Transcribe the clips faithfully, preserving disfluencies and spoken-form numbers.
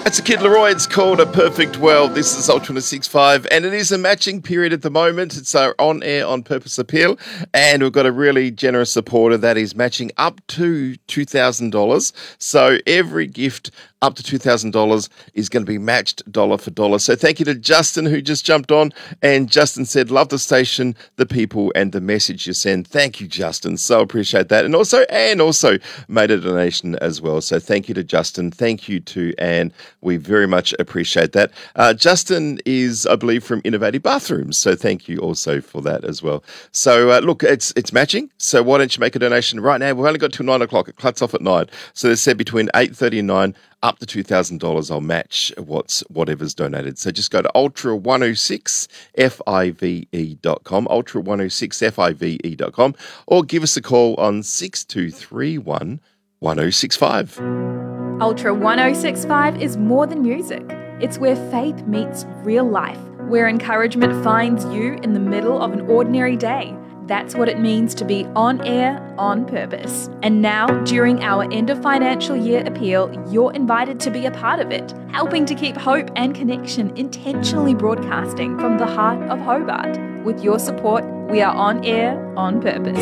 That's a Kid Leroy. It's called A Perfect World. This is Ultra one oh six point five, and it is a matching period at the moment. It's our on-air On Purpose appeal, and we've got a really generous supporter that is matching up to two thousand dollars. So every gift up to two thousand dollars is going to be matched dollar for dollar. So thank you to Justin, who just jumped on, and Justin said, love the station, the people, and the message you send. Thank you, Justin. So appreciate that. And also, Anne also made a donation as well. So thank you to Justin. Thank you to Anne. We very much appreciate that. Uh, Justin is, I believe, from Innovative Bathrooms. So thank you also for that as well. So uh, look, it's it's matching. So why don't you make a donation right now? We've only got till nine o'clock. It cuts off at nine. So they said between eight thirty and nine, up to two thousand dollars, I'll match what's whatever's donated. So just go to ultra one oh six five dot com, ultra one oh six five dot com, or give us a call on six two three one one oh six five. Ultra one oh six point five is more than music. It's where faith meets real life, where encouragement finds you in the middle of an ordinary day. That's what it means to be on air, on purpose. And now, during our end of financial year appeal, you're invited to be a part of it, helping to keep hope and connection intentionally broadcasting from the heart of Hobart. With your support, we are on air, on purpose.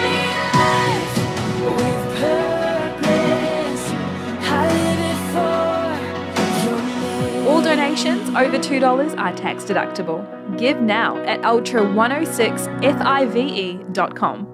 All donations over two dollars are tax deductible. Give now at ultra one oh six five dot com.